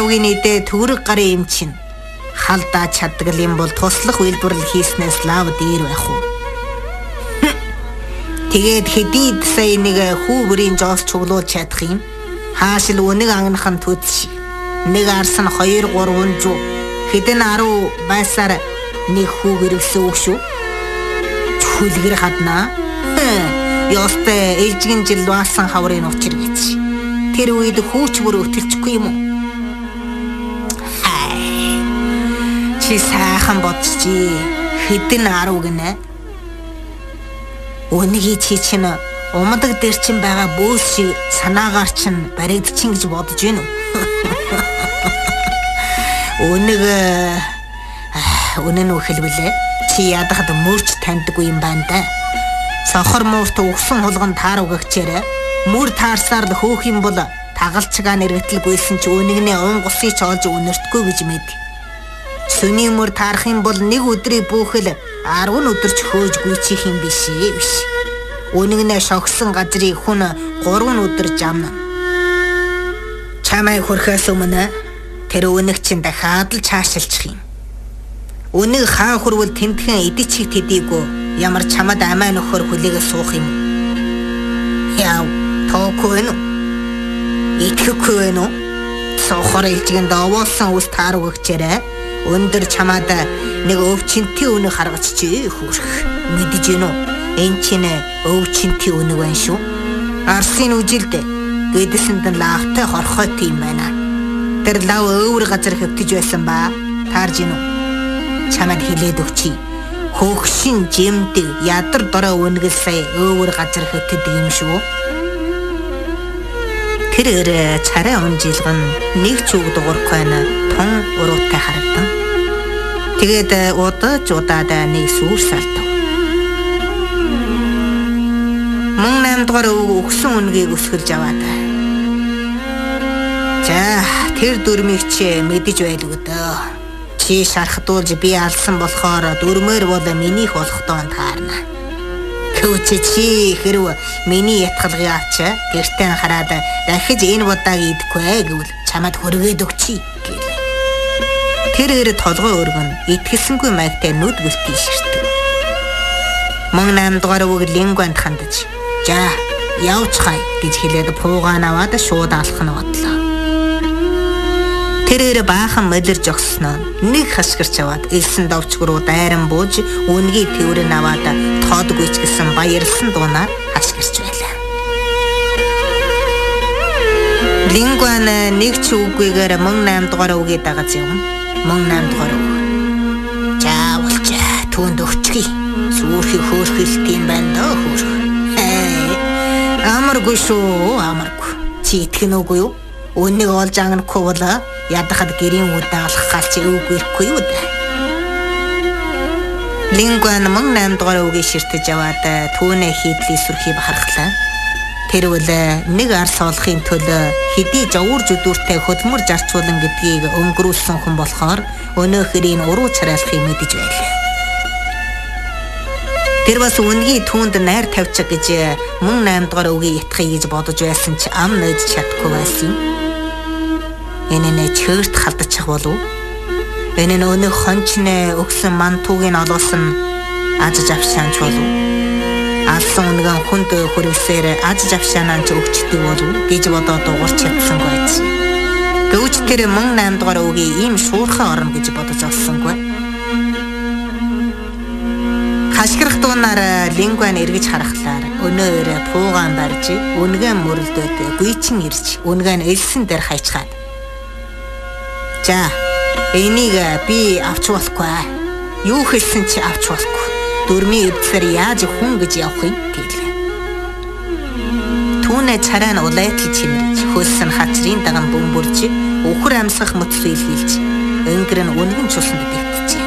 авгийн нийтээ төгрөг гарын юм чинь халдаа чаддаг юм бол туслах үйлбэрл хийснээс лав дээр байх уу. Тэгээд хэдийд сая нэг хүүбрийн жоос чуглуулж чадах юм. Хаашил үнэг ангнахан төдс. Нэг арс нь 2 3 жуу хэдэн 10 байсаар нэг хүү гэрэлсэн үг шүү. Хүлгэр хаднаа. Ёстой ээлжигэн жил баасан хаврын учир гэж. Тэр үед хүүч бүр өтөлчихгүй юм уу? Чи сайхан бодчих. Хэдэн 10 гинэ. Өнөгийн чи чинь умдаг дээр чинь байгаа бөөс шиг санаагаар чинь баригдчихин гэж бодож байна уу? Үнэн үү хэлбэлээ. Чи ядахад мөрч таньдаггүй юм байна да. Сохор муурт өгсөн хулган таарвгагчээрээ мөр таарсаар л хөөх юм бол тагалчгаа нэргэтлгүйсэн чи үнэгнээ унгусыг ч олж үнэртгүй гэж мэд. Сүний мөр таарах юм бол нэг өдрийн бүхэл 10 өдөрч хөөж гүйчих юм биш. Үнэгнээ шогсон газрыг хүн 3 өдөр жамна. Чамай хөрхөөс өмнө тэр үнэг чинь дахиад л чаашилчих юм. Үнэг хаа хүрвэл тэмдхэн идчихийг тэдийгөө ямар чамд амаа нөхөр хүлээгээ суух юм. Яв тоохгүй нү. Итгэхгүй вэ нү? Сохор илжигэнд овоолсон үс таарвгагчээрээ өндөр чамаад нэг өвчнөтийн үнэг харгач чи хөрх. Мэдэж гинөө. Энд чинь өвчнөтийн үнэг байна шүү. Арсын үжилд гэдэсэнд нь лавтай хорхойт юм байна. Тэр лав өвөр газар хөвтөж байсан ба таарж гинөө. Чамд хэлээд өгчий. Хөгшин жимдэг ядар дорой үнэгэл сая өвөр газар хөтөдөг юм шүү. Тэр царай унжилган нэг ч үг дуурахгүй нь тун уруутай харагдан. Тэгээд удаад нэг сүр салтав. Мөн 8 дугаар өгсөн үнгийг өсгөлж аваад. За тэр дүрмийг чи мэдэж байлгүй дөө. Чи шархдуулж би алсан болохоор дүрмээр бол минийх болохдоо таарна. Күүч чи хэрв миний ятгалгыг авч гэртээ хараад дахиж энэ будааг идэхгүй гэвэл чамд хөргөөд өгчий гэл. Тэр толгой өргөн итгэлсэнгүй майгтай нүд гөлтий ширтэг. Мөн 8 дугаар үг лингванд хандаж за явж хай гэж хэлээд пуугаан аваад шууд алах нь бодлоо. Тэр баахан мөлөрж огсноо нэг хашгирч аваад элсэн довчгруу дайран бууж үнгийн төврөн аваад тоодгүй ч гэсэн баярлсан дуунаар хашгирч байлаа. Лингван нэг ч үгүйгээр мөн 8 дугаар үгээ дагаж юм. Мөн 8 дугаар үг. Заавалч түүнд өгчгий. Сүрхий хөөрхөлт юм байна дөө хөөрх. Амаргүй шүү, амаргүй. Чи итгэн үгүй юу? Үннийг олж ангахгүй бол ядахад гэрийн үдэ алах галч өвгүй ирэхгүй юу да. Лингван мөн 8 дугаар үгийг ширтэж аваад түүнээ хийдлийн сүрхий бахархлаа. Тэр үл нэг арс олохын төлөө хэдий жавуур зүдүүртэй хөдөлмөр зарцуулан гэдгийг өнгөрүүлсэн хүн болохоор өнөөхөрийн уруу царайлахыг мэдэж байлаа. Тэр бас үнгийн түүнд найр тавьчих гэж мөн 8 дугаар үгийг ятхыг гэж бодож байсан ч ам нойж чадахгүй байсан юм. Энэ чөөрт халдчих болов. Энэ өнөө хончны өгсөн мантуугийн олоосон аж завшаанч болов. Алсан үнгэн хүнд хөрвсээр аж завшаанаач өгчдөг болов гэж бодоод дуурч чадсангүй байсан. Гэвч тэр мөн 8 дугаар үгийг ийм шуурхай орно гэж бодож олсонгүй. Хашгирах дуунаар лингван эргэж харахлаар өнөөр пуугаан барьж үнгэн мөрөлдөөд гүйчин ирж үнгэн элсэн дээр хайчгаад. За энийг би авч болохгүй. Юу хэлсэн чи авч болохгүй. Дөрмийн эвдсээр яаж хүн гэж явах юм гэлээ. Түүнээ царай нь улайтал чимэрж хөлсөн хацрын даган бөмбөрж өхөр амсгах мөцөл илгүүлж өнгөр нь үнэн чулсанд дэвтжээ.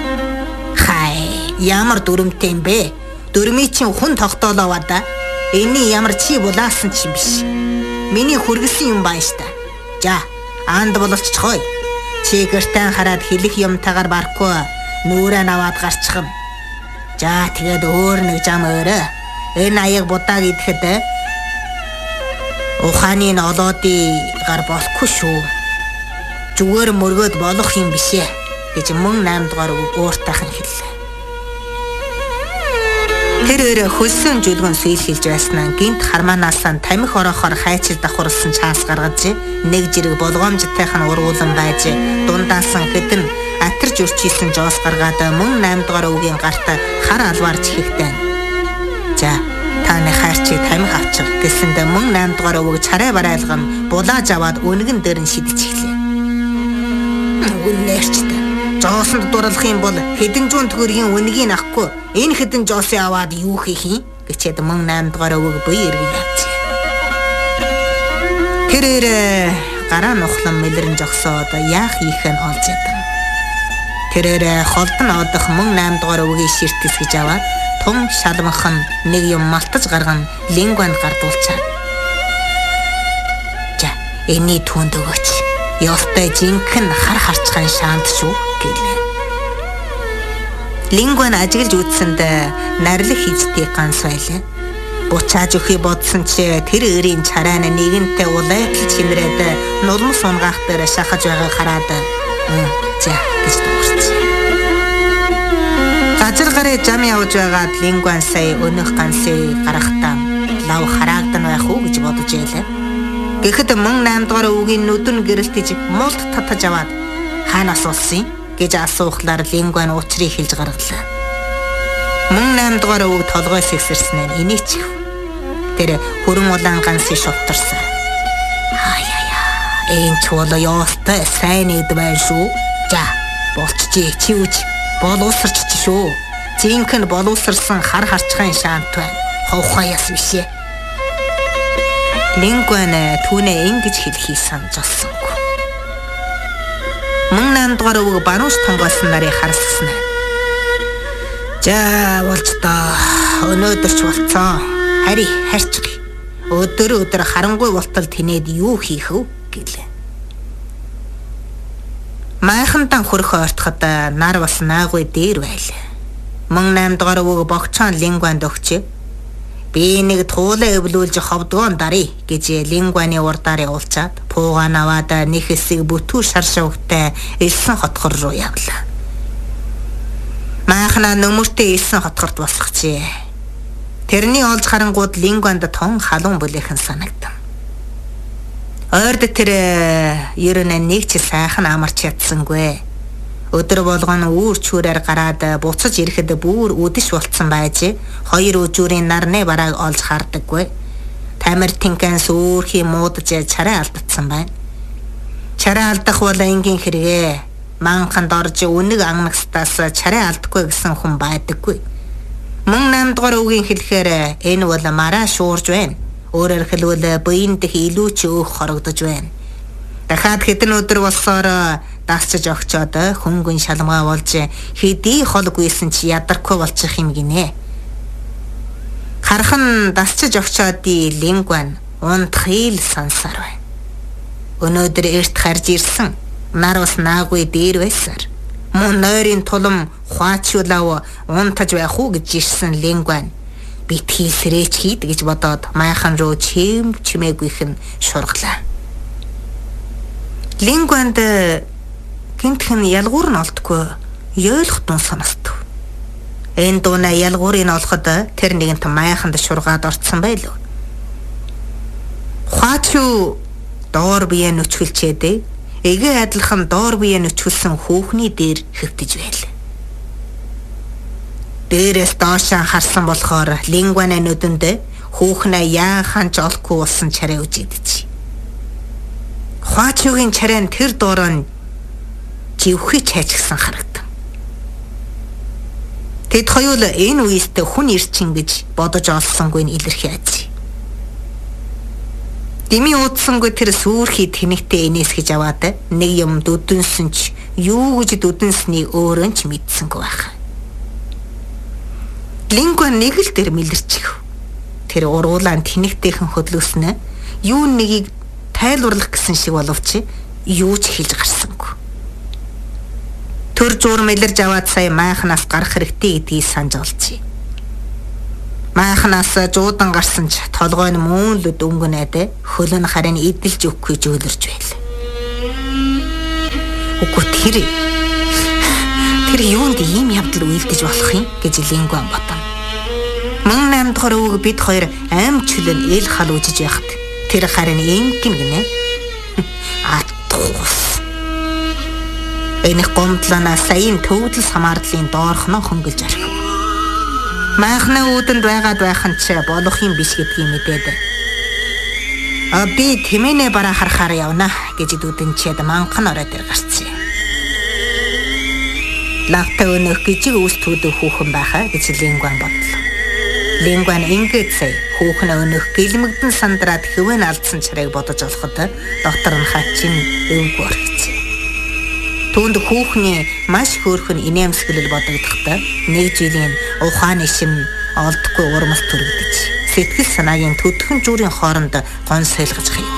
Ямар дүрмтэй юм бэ? Дүрмий чинь хүн тогтоолоо да. Эний ямар чи булаасан ч юм биш. Миний хүргэсэн юм байна ш та. За, анд бололцчихой. Чи гэртэн хараад хэлэх юмтайгаар барахгүй нүрээ наваад гарчихна. За, тэгээд өөр нэг зам өөрөө. Энэ аяг будааг идэхэд ухааны олоодын гар болохгүй шүү. зүгээр мөргөөд болох юм бишээ гэж мөн 8 дугаар үг ууртайхан хэллээ. Тэр өөр хөлсөн жүлгэн сүйл хэлж байснаа гинт хармаанаасаа тамхи ороохоор хайчил давхарлсан чаас гаргаж нэг жирэг болгоомжтойхон ургуулan байж дундаасан хэдэн атарж өрчилсэн жоос гаргаад мөн 8 дугаар үгийн гарт хар алваарч ихэхтэй. За таны хайрчиг тамхи авчих гэсэндээ мөн 8 дугаар үг царай барайлган булааж аваад өнгөн дээр нь шидэж эхлэв. Үнээрчтэй. Жоосонд дурлах юм бол хэдэн зуун төгрөгийн үнэгийг авахгүй энэ хэдэн жоосыг аваад юу хийх юм гэчээд мөн 8 дугаар өвөг буй эргэн явчихсан. Тэр гараа нухлан мэлэрэн жогсоод яах ийхэн олж ядсан. Тэр холдон одох мөн 8 дугаар өвөгийн ширтгэс гэж аваад тун шалмахан нэг юм малтаж гарган лингванд гардуулчаад. За эний түнд өгөөч. Ёстой жинхэнэ хар харцхан шаанд шүү гэлээ. Лингван ажиглаж үтсэнд нарилх хийжтэй ганц байлаа. Буцааж өхий бодсон чи тэр өрийн чарайна нэгэнтээ улайтал чинрээд нулмс унгаах дээр шахаж байгаа хараад за гэж дуурчээ. Газар гараа зам явж байгаад лингван сая өнөх ганцыг гарахтаа лав хараагдан байх уу гэж бодож ялаа. Гэхэд мөн 8 дугаар үгийн нүдэн гэрэлтэж мулт татаж аваад хаанаас улсын гэж асуухлаар лингван учрыг хэлж гаргалаа. Мөн 8 дугаар үг толгойс ихсэрсэн нь инээчих. Тэр хөрөн улаан ганцыг шовторсон. Энэ ч бол ёстой сайн нэгд байна шүү. За болчихжээ чи үж боловсарч чи шүү. Зинхэн боловсарсан хар харчхан шаант байна. Ховхаяас бишээ. Лингван түүнээ ингэж хэлхий санаж олсонгүй. Мөн 8 дугаар үг банууш тонгоосон нарыг харсгсан. За болж та өнөөдөр ч болцоо. Хари харчих. Өдөр харангуй болтол тэнээд юу хийх вэ гэлээ. Майхантан хөрөх ойртоход нар бас наагуй дээр байлаа. Мөн 8 дугаар үг богцоон лингванд өгчээ. Би нэг туулаа өвлүүлж ховдгоон дарыг гэж лингваны урдаар явуулчаад пуугаа наваад нэг хэсэг бүтүү шаршавгтай элсэн хотгор руу явлаа. Маахна нөмөртэй элсэн хотгорт босгочээ. Тэрний олж харангууд лингванд тон халуун бүлэхэн санагдав. Ойрд тэр ер нь нэг ч сайхан амарч ядсангүй. Өдөр болгоно үүр чүүрээр гараад буцаж ирэхэд бүр үдэш болцсон байж хоёр үжүүрийн нарны барааг олж хардаггүй. Тамир тинкэн сүрхий муудаж чарай алдсан байна. Чарай алдах бол энгийн хэрэгээ. Манханд орж үнэг ангнагстаас чарай алдахгүй гэсэн хүн байдаггүй. Мөн 8 дугаар үгийн хэлэхээр энэ бол мараа шуурж байна. Өөрөөр хэлбэл буян дэх илүү ч өөх хорогдож байна. Дахиад хэдэн өдөр болсоор дасчиж огчоод хөнгөн шалмгаа болж хэдий холгүйсэн чи ядархгүй болчих юм гинэ. Хархан дасчиж огчоод лингван унтхил сансаар байна. Өнөөдөр эрт харж ирсэн нар бас наагүй дээр байсаар мөн нойрын тулам хуачулав унтаж байх уу гэж ирсэн лингван битгий сэрээч хийд гэж бодоод майхан руу чимээгүйхэн шурглаа. Лингванд гинтхэн ялгуур нь олдгүй ёйлох дун санагдав. Энэ дунаа ялгуурыг олоход тэр нэгэнт майханд шургаад орцсон байлоо. Хуачу доор бие нүчгэлчээд эгэ адилхан доор бие нүчгэлсэн хүүхний дээр хөвтөж байлаа. Дээрээс доошоо харсан болохоор лингваны нүдэнд хүүхнээ яахан ч олохгүй болсон чарай үжидэж. Хуачугийн чарай нь тэр доороо живхий чайчгсан харагдав. Тэд хоёул энэ үеэст хүн ирчин гэж бодож олсонгүй нь илэрхий ажээ. Дими утсангүй тэр сүрхий тэнэгтэй энэс гэж аваад нэг юм дүдэнсэн ч юу гэж дүдэнснийг өөрөө ч мэдсэнгүй байх. Лингван нэг л дээр мэлэрчих. Тэр уруулаан тэнэгтэйхэн хөдлөснө юу нэгийг тайлбарлах гэсэн шиг боловч юу ч хэлж гарсангүй. Төр зур мэлэрж аваад сая майхнаас гарах хэрэгтэй гэдгийг санаж олжээ. Майхнаас жуудан гарсан ч толгой нь мөөнлөд өнгөнээд хөлн харин эдэлж өгөхгүй жөөлөрж байлаа. Үгүй тэр юунд ийм явдал үйлдэж болох юм гэж Лингуан бодно. 8 дахь өвөг бид хоёр аим чөлөн эл хал үжиж байхад тэр харин ингэн гинэ. Атус. Энэх гомдлана саяын төвдөл самаардлын доорхноо хөнгөлж архив. Маахны үүдэнд байгаад байх нь ч болох юм биш гэдгийг мэдээд. Би тэмээнэ бараа харахаар явна гэж дүүдэнчээд манхан орой дээр гарцсан. Лавта өнөх гिजिг үүстүүдээ хүүхэн байхаа гэж Лингуан бодлоо. Лингуан ингээд сая хүүхэн өнөх гэлмэгдэн сандраад хөвөн алдсан чарайг бодож олоход доктор нь хачин өвгөө орхицээ. Түүнд хүүхний маш хөөрхөн инээмсэглэл бодогдохдоо нэг жилийн ухааны шим олдохгүй урмал төрөгдөж сэтгэл санаагийн төдхөн зүрийн хооронд гонсойлгож хаяв.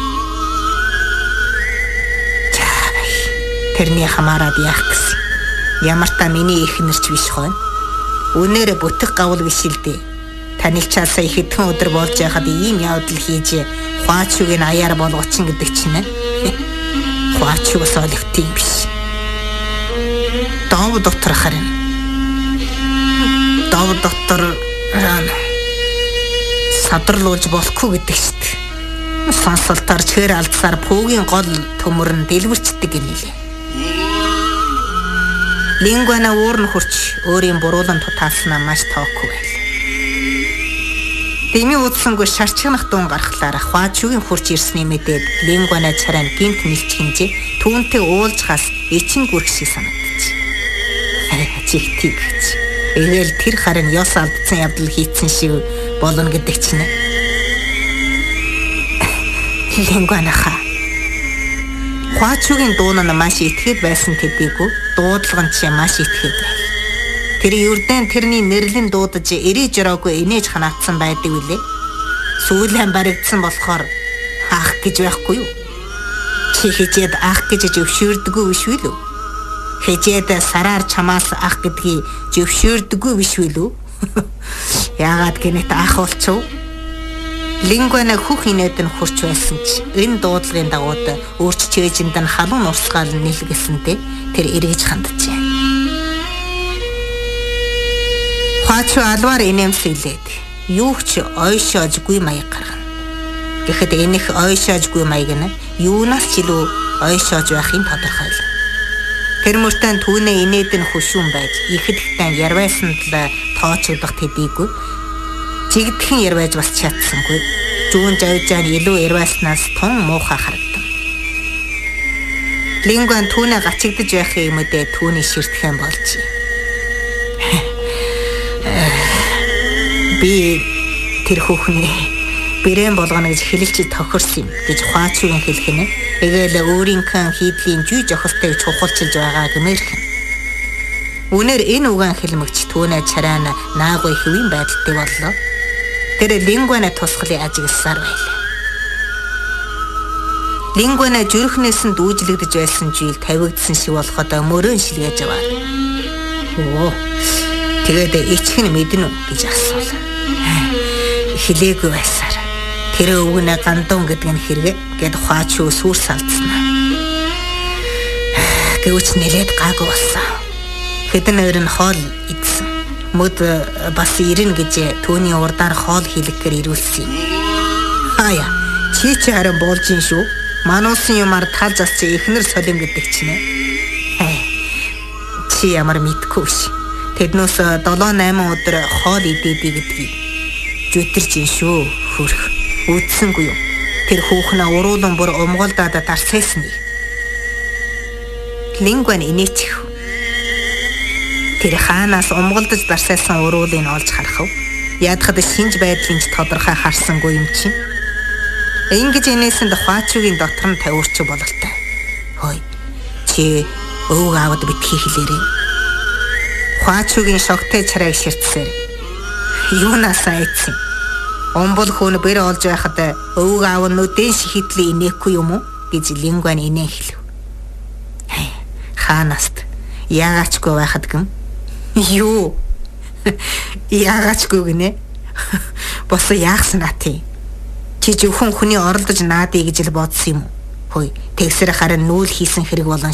Тэрний хамаарад яах гэсэн. Ямар та миний эхнэрч биш хойно. Үнээр бүтэх гавл биш л дээ. Танилчаа сая хэдхэн өдөр болж байхад ийм явдал хийж хуачууг нь аяар болгочин гэдэг чинь. Хуачуугаас олигт юм биш. Дов доктор харин. Дов доктор садралуулж болохгүй гэдэг шүү дээ. Сонсолтоор чээр алдсаар пүүгийн гол төмөр нь дэлбэрчдэг гинэлээ. Лингуана уурн хурч өөрийн буруулан тутааснаа маш тоохгүй байл. Дэмий уудлангүй шарчгнах дуун гарахлаар хуачуугийн хурч ирсний мэдээд Лингуана царайн гинт нэлж хинжээ түүнтэй уулзахаас эчин гүрх шиг санагдаж. Чихтий гэж. Эгээл тэр харин ёс алдсан явдал хийцэн шиг болно гэдэг чинь. Лингуана хаа хуачуугийн дуун нь маш итгэхэд байсан тэдийгүй дуудлага нь ч маш итгэхэд байв. Тэр юрдэн тэрний нэрлэн дуудаж эрэж ороогүй инээж ханаатсан байдаг үлээ. Сүүлэн баригдсан болохоор ах гэж байхгүй юу? Чи хижээд ах гэж зөвшөөрдөггүй биш үү? Хижээд сараар чамаас ах гэдгийг зөвшөөрдөггүй биш үү? Яагаад гэнэт ах болчихв? Лингуана хөх инээд нь хурч байсан ч энэ дуудлагын дагуу өөрч чэйжинд нь халуун урсгаал нэлгэсэнтэй тэр эргэж ханджээ. Хуачуу алваар инээмсэглээд юу ч ойшоожгүй маяг гаргана. Тэгэхэд энэх ойшоожгүй маяг нь юунаас ч илүү ойшоож байхын тодорхойлно. Тэр мөртөө түүнээ инээд нь хөшүүн байж ихэдхтэн ярвайсанд л тоочогдох тэдийгүй жигдхэн ярвайж бас чадсангүй. Зүүн завжаан илүү ярвайснаас тун муухай харагдав. Лингуан түүнээ гачигдж байхын юмдээ түүний ширтгэн болж. Би тэр хүүхний бэрэн болгоно гэж хэлэлцэж тохирсон юм гэж хуачуугийн хэлэх нь эгээл өөрийнхөө хийдлийн жүй жохолтойг чухалчилж байгаа гэмээрхэн. Үнээр энэ үгэн хэлмэгч түүнээ царайна наагүй хэвийн байдалтай боллоо. Тэр Лингуана тусгалыг ажигласаар байлаа. Лингуана зүрхнээс нь дүүжлэгдэж байсан жийл тавигдсан шиг болоход мөрөн шилгээж аваа. Тэгээд ичхэн мэднэ гэж асуула. Хилээгүй байсаар. Тэр өвгнээ гандун гэдэг нь хэрэг гэд хуачуу сүр салдснаа. Гэвч нэлээд гаагүй болсон. Хэдэн өөр нь хоол идсэн. Мөд бас ирнэ гэж түүний урдаар хоол хийлгэхээр ирүүлсэн. Хаяа, чи харин болж ин шүү. Мануусын юмар тал засч ихнэр солим гэдэг чинь. Чи ямар мэдгүй ш. Тэднээс 7-8 өдөр хоол идэдий гэдгийг зүтэрч ин шүү. Хөрх. Үдсэнгүй юу. Тэр хүүхнээ уруулан бүр умгалдаад дарсайсны. Лингуан инээчих. Тэр хаанаас умгалдаж дарсайсан уруулыг олж харах. Яадахад шинж байдлын тодорхой харсангүй юм чинь. Ингэж энэсэнд хуачуугийн доктор нь тавиурч бололтой. Хөөе. Чи өвөг аавд битгий хэлээрэй. Хуачуугийн шогтой царайг ширтсээр. Юунаас айцсан? Омбол хүн бэр олж байхад өвөг аав нь нүдэн шихэдлээ инээхгүй юм уу гэж Лингуан инээ хэлв. Хаанаас яагаачгүй байхад гэм? Юу? Яагаачгүй гинэ? Босоо яахсан ати? Чи зөвхөн хүний оролдож наадъя гэж л бодсон юм уу? Хөөе, тэгсэр харин нүүл хийсэн хэрэг болон